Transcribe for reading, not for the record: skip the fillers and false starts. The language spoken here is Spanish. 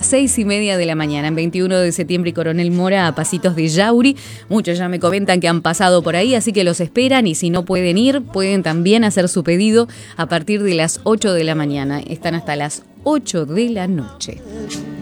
6:30 de la mañana, en 21 de septiembre y Coronel Mora, a pasitos de Yauri. Muchos ya me comentan que han pasado por ahí, así que los esperan, y si no pueden ir, pueden también hacer su pedido a partir de las 8 de la mañana. Están hasta las 8 de la noche.